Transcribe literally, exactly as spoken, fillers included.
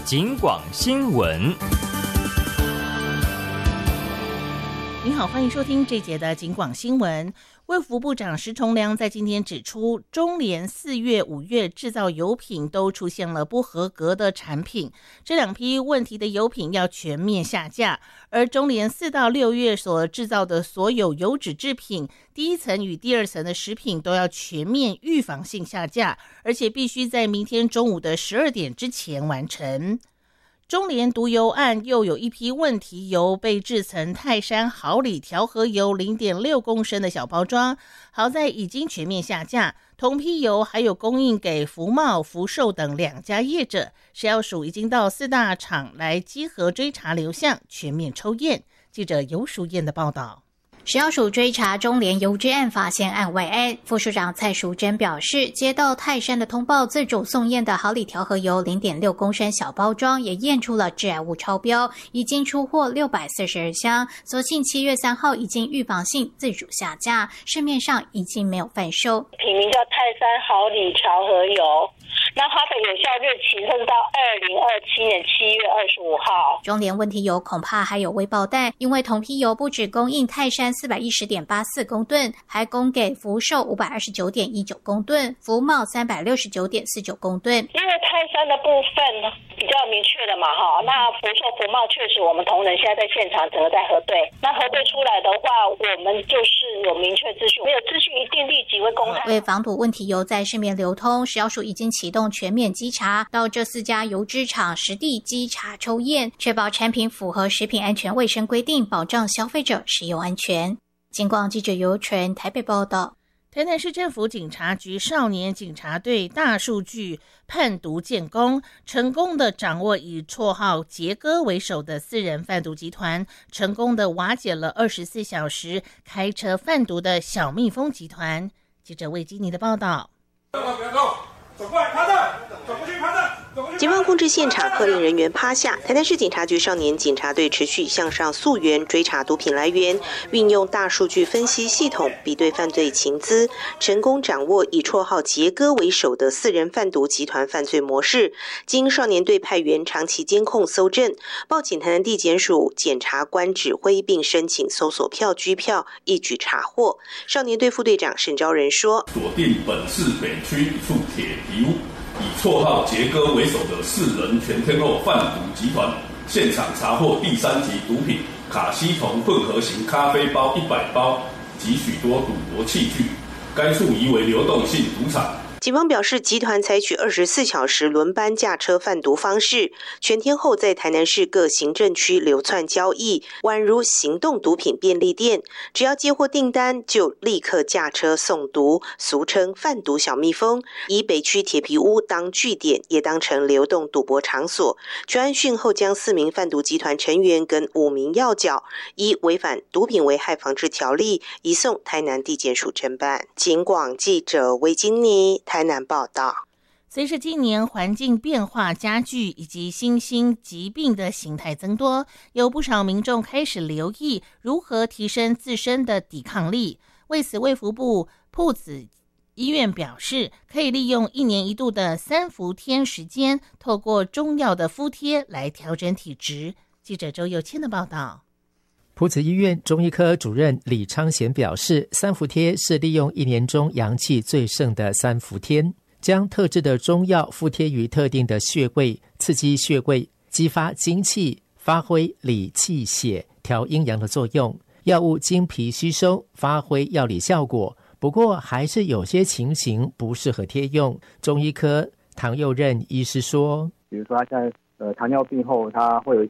警广新闻。 你好，欢迎收听这节的警广新闻。卫福部长施崇良在今天指出，中联四月、五月制造油品都出现了不合格的产品，这两批问题的油品要全面下架。而中联四到六月所制造的所有油脂制品，第一层与第二层的食品都要全面预防性下架，而且必须在明天中午的十二点之前完成。中联毒油案又有一批问题油被制成泰山好礼调和油 零点六公升的小包装，好在已经全面下架。同批油还有供应给福茂、福寿等两家业者，食药署已经到四大厂来稽核追查流向，全面抽验。记者游淑燕的报道。 食药署追查中联油脂案，发现案外案。副署长蔡淑珍表示，接到泰山的通报，自主送验的好礼调和油 零点六公升小包装也验出了致癌物超标，已经出货六百四十二箱，所幸七月三号已经预防性自主下架，市面上已经没有贩售。 品名叫泰山好礼调和油，那它的有效日期是到二零二七年七月二十五号。 中联问题油恐怕还有未爆弹，因为同批油不只供应泰山四百一十点八四公吨，还供给福寿五百二十九点一九公吨，福茂三百六十九点四九公吨。 因为泰山的部分比较明确的嘛，哈，那福寿、福茂确实我们同仁现在在现场整个在核对，那核对出来的话，我们就是有明确资讯，没有资讯一定立即会公开。 为防堵问题油在市面流通，食药署已经启动全面稽查，到这四家油脂厂实地稽查抽验，确保产品符合食品安全卫生规定，保障消费者食用安全。警广记者尤纯台北报道。 台南市政府警察局少年警察队大数据判毒建功，成功的掌握以绰号杰哥为首的四人贩毒集团，成功的瓦解了二十四小时开车贩毒的小蜜蜂集团。记者魏基尼的报道。 走过来，趴着，走过去，趴着。 警方控制现场，喝令人员趴下。台南市警察局少年警察队持续向上溯源，追查毒品来源，运用大数据分析系统比对犯罪情资，成功掌握以绰号杰哥为首的四人贩毒集团犯罪模式。经少年队派员长期监控搜证，报请台南地检署检察官指挥，并申请搜索票居票，一举查获。少年队副队长沈昭仁说： 锁定本市北区一处铁皮屋，以绰号杰哥为首的四人全天候贩毒集团，现场查获第三级毒品卡西酮混合型咖啡包一百包及许多赌博器具，该处疑为流动性赌场。 警方表示，集团采取二十四小时轮班驾车贩毒方式，全天候在台南市各行政区流窜交易，宛如行动毒品便利店。只要接获订单，就立刻驾车送毒，俗称贩毒小蜜蜂。以北区铁皮屋当据点，也当成流动赌博场所。专案讯后，将四名贩毒集团成员跟五名要角，依违反毒品危害防治条例，移送台南地检署侦办。警广记者魏金妮台南报道。 随着今年环境变化加剧以及新兴疾病的形态增多，有不少民众开始留意如何提升自身的抵抗力。为此，卫福部朴子医院表示，可以利用一年一度的三伏天时间，透过中药的敷贴来调整体质。记者周佑谦的报道。 朴子医院中医科主任李昌贤表示，三伏贴是利用一年中阳气最盛的三伏天，将特制的中药敷贴于特定的穴位，刺激穴位，激发精气，发挥理气血调阴阳的作用。药物经皮吸收，发挥药理效果，不过还是有些情形不适合贴用。中医科唐佑任医师说， 比如说他现在呃糖尿病后，他会有一